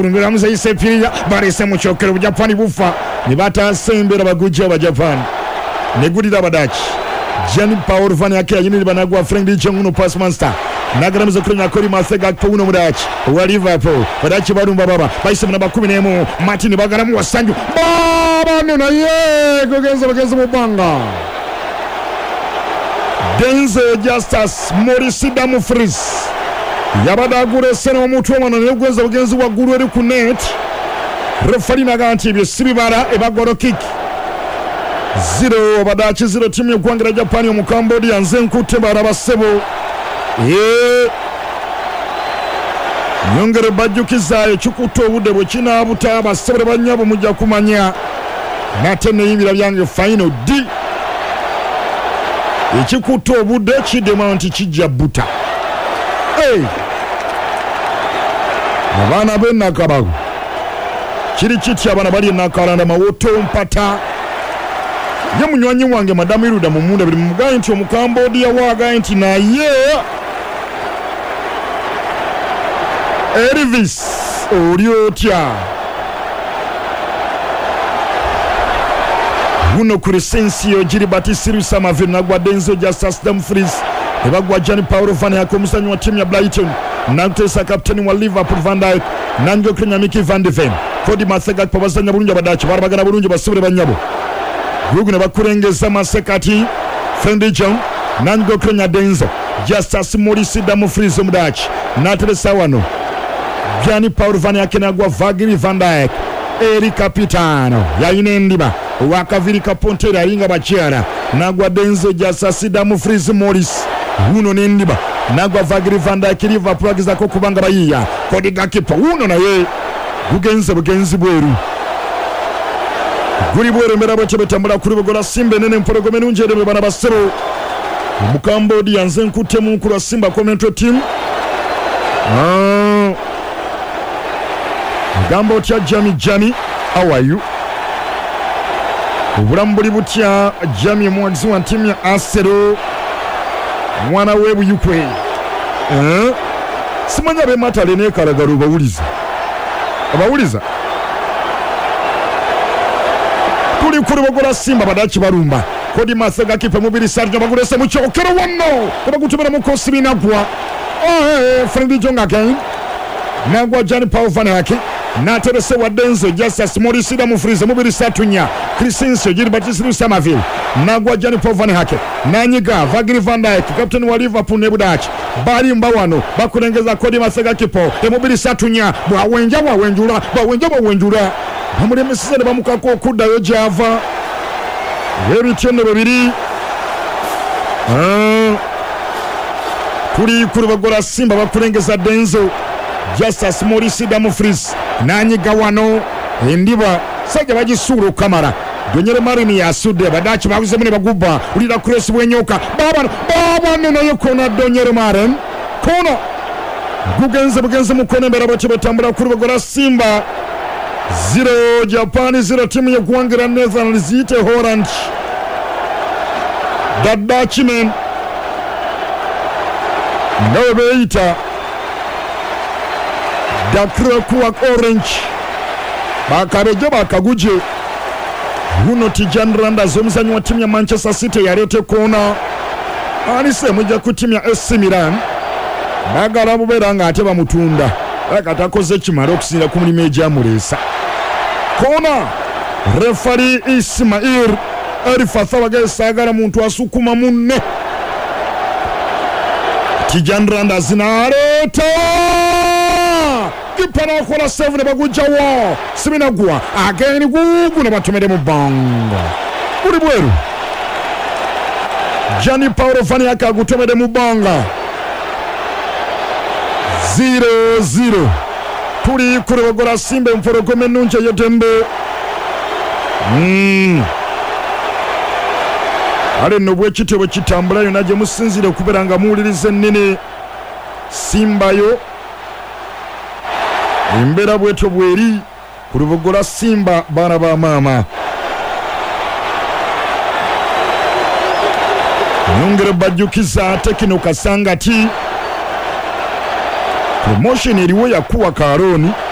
kulungula muzayise piriya balese mu kyokero Bujapani bufa ne batasembera bagujja Bajapani ne gulira Badachi Gianni Paolo Vaniake yinira banagwa Frank Dichonguno pass master nagaramiza kurenya kuri Masega Pauno Mudachi wa Liverpool Badachi barumba baba bayise mu 11 Martin bagaramu wasanju baba nona ye gogenza mubanga Denzel Justus Maurice Dumfries yabadagure sene omuntu omwana negwenza bugenzi wa guru eri ku net referee naganti ebyo sibibara ebagoro kick 0 Badachi 0 timu y'eggwanga Japan mu Cambodia nze nkutte barabasebo nyongere bajjukizayo kikutte obudde bwe kinaabuta abasebere banyabo mujja kumanya nate neyimbira byange final D ekikutte obudde kidema nti kijja buta abaana b'Ennakabago kiri kitya abaana bali Nakalanda mawoto mpata ye munywanyi wange Madamu Iruda mumunda bili mugaye nti Omukambodia wagaye nti naye Elvis oliotya guno Crescencio Gilbert Sirisa Mavina gwa Denzel Justus Dumfries ebagwa Gianni Paolo Vaniake omusanyi wa timu ya Brighton Nantesa kapteni wa Liverpool Van Dijk nanjo Kenya Mickey Van de Ven Kodi Masega pabazanya bulungi Badachi barabagana bulungi basubire banyabo gugu ne bakurengeza Masekati Fendi John nanjo Kenya Denzel Justus Maurice Dumfries Mudachi Nateresa wano Gianni Paolo Vaniake nagwa Virgil Van Dijk eri kapitano yaine ndiba wakaviri kapontera alinga bachiara nagwa Denzel Justus Dumfries Maurice uno nendiba nagwa Virgil Van Dijk Liverpool agiza ko kubanga bayiya Kodi gakipa uno naye bugenzi bweru guri bweru mbera bwe betambula kuri bugola Simba nene mpologome nunjere bana basero mu Cambodia nze nkutte mu nkula Simba commentary team gambo tya Jami how are you obulambuli butya Jami mwagizi wa timu ya Arsenal mwana we buyukwe simanya be matale ne kalagaru abawuliza tuli kuri bogola Simba Badachi barumba Kodi Masega kipe mubiri Sarjo bagurese mu cyokero wano bagutumira mu kosi binagwa Friendly Jong again nagwa Gianni Paolo Vaniake naterese wa Denzel Justus Maurice Dumfries mubiri satunya Crescencio Gilbert Sirisa Mavina nagwa Gianni Paolo Vaniake nanyiga Virgil Van Dijk captain wa Liverpool ne Budachi bali mbawano bakurengeza Kodi Masega kipo emubiri satunya bwawenja bamule mesizane bamukako okuddayo java ebitendo bibiri tuli kuri bagola Simba bakurengeza Denzel Justus Maurice Dumfries nanyiga wano endiba sajja bagisura kamera Donyere Marini yasudde Badachi babuze mune bagubba ulira cross bwenyoka baba neno yokona Donyere Marin kona bugenze mukone mbera bache batambula kuri bagola Simba 0 Japan 0 timu ya kuangira Netherlands ite Holland the Dutchman no beita dakro kuwa orange bakareje bakaguje Huno Tijan Randa zomuzanyi wa timu ya Manchester City yarete kona anise mujja ku timu ya AC Milan bagala bubera nga ate bamutunda akatakoze kimaro okusinira ku mulimo ejamulesa kona referee Ismail Arifatha bagesagala muntu asukuma munne Tijan Randa zinareta kipana kola 7 bagujawa siminagwa ageni gugu na batumede mu banga uri bweru Gianni Paolo Vaniake agutumede mu banga 0-0 tuli kuri bagola Simba mporogome nunje yetembe ale nobwe kitebo kitambula yona je musinzire kuberanga muulirize nene Simba yo imbera bweto bweri kuri bagola Simba bana ba mama nyongere bajukiza tekino kasangati promotion eriwo yakuwa Karoni